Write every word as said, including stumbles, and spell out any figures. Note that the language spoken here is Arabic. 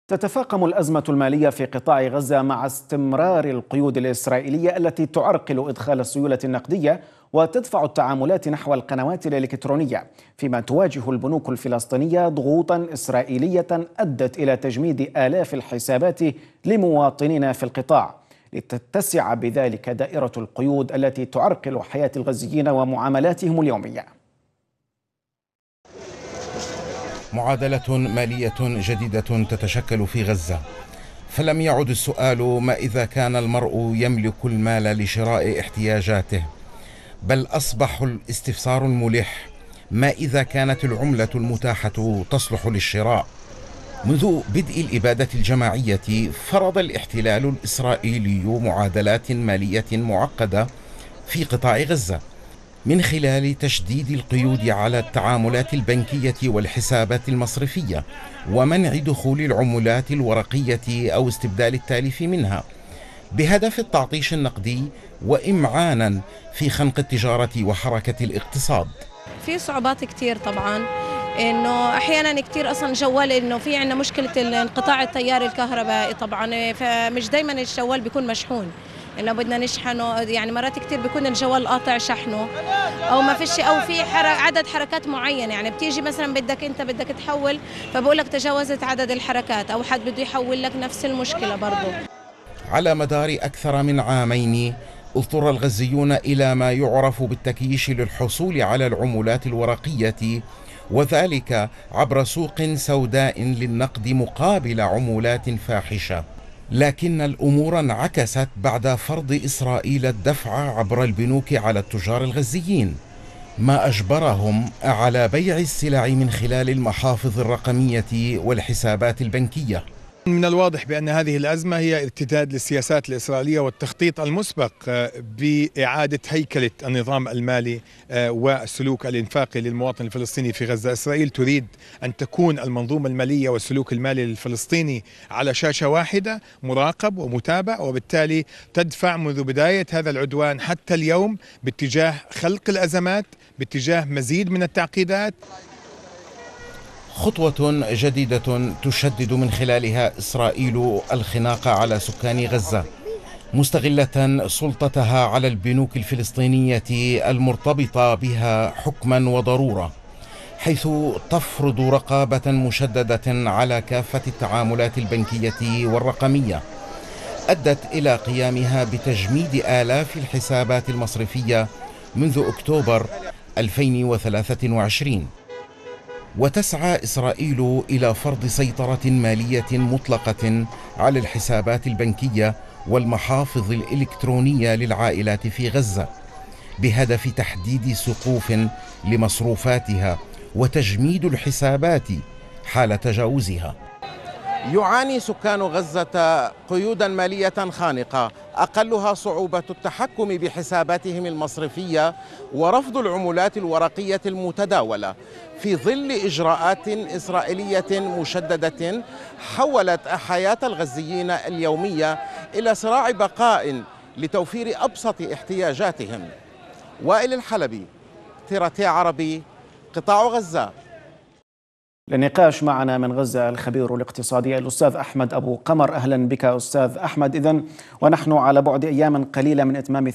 تتفاقم الأزمة المالية في قطاع غزة مع استمرار القيود الإسرائيلية التي تعرقل إدخال السيولة النقدية وتدفع التعاملات نحو القنوات الإلكترونية، فيما تواجه البنوك الفلسطينية ضغوطا إسرائيلية أدت إلى تجميد آلاف الحسابات لمواطنين في القطاع، لتتسع بذلك دائرة القيود التي تعرقل حياة الغزيين ومعاملاتهم اليومية. معادلة مالية جديدة تتشكل في غزة، فلم يعد السؤال ما إذا كان المرء يملك المال لشراء احتياجاته، بل أصبح الاستفسار الملح ما إذا كانت العملة المتاحة تصلح للشراء. منذ بدء الإبادة الجماعية فرض الاحتلال الإسرائيلي معادلات مالية معقدة في قطاع غزة من خلال تشديد القيود على التعاملات البنكية والحسابات المصرفية ومنع دخول العملات الورقية أو استبدال التالف منها، بهدف التعطيش النقدي وإمعانا في خنق التجارة وحركة الاقتصاد. في صعوبات كتير طبعا، انه احيانا كتير اصلا جوال انه في عندنا مشكله انقطاع التيار الكهربائي طبعا، فمش دائما الجوال بيكون مشحون، انه بدنا نشحنه، يعني مرات كتير بيكون الجوال قاطع شحنه او ما فيش، او في عدد حركات معينه، يعني بتيجي مثلا بدك انت بدك تحول فبقول لك تجاوزت عدد الحركات، او حد بده يحول لك نفس المشكله برضه. على مدار اكثر من عامين اضطر الغزيون الى ما يعرف بالتكييش للحصول على العملات الورقيه، وذلك عبر سوق سوداء للنقد مقابل عملات فاحشه. لكن الأمور انعكست بعد فرض إسرائيل الدفع عبر البنوك على التجار الغزيين، ما أجبرهم على بيع السلع من خلال المحافظ الرقمية والحسابات البنكية. من الواضح بأن هذه الأزمة هي ارتداد للسياسات الإسرائيلية والتخطيط المسبق بإعادة هيكلة النظام المالي والسلوك الإنفاقي للمواطن الفلسطيني في غزة. إسرائيل تريد أن تكون المنظومة المالية والسلوك المالي للفلسطيني على شاشة واحدة، مراقب ومتابع، وبالتالي تدفع منذ بداية هذا العدوان حتى اليوم باتجاه خلق الأزمات، باتجاه مزيد من التعقيدات. خطوة جديدة تشدد من خلالها إسرائيل الخناق على سكان غزة، مستغلة سلطتها على البنوك الفلسطينية المرتبطة بها حكما وضرورة، حيث تفرض رقابة مشددة على كافة التعاملات البنكية والرقمية، أدت إلى قيامها بتجميد آلاف الحسابات المصرفية منذ أكتوبر ألفين وثلاثة وعشرين. وتسعى إسرائيل إلى فرض سيطرة مالية مطلقة على الحسابات البنكية والمحافظ الإلكترونية للعائلات في غزة، بهدف تحديد سقوف لمصروفاتها وتجميد الحسابات حال تجاوزها. يعاني سكان غزة قيودا مالية خانقة، أقلها صعوبة التحكم بحساباتهم المصرفية ورفض العملات الورقية المتداولة، في ظل إجراءات إسرائيلية مشددة حولت حياة الغزيين اليومية إلى صراع بقاء لتوفير أبسط احتياجاتهم. وائل الحلبي، تيراتي عربي، قطاع غزة. للنقاش معنا من غزة الخبير الاقتصادي الأستاذ أحمد أبو قمر. أهلا بك أستاذ أحمد. إذن ونحن على بعد أيام قليلة من إتمام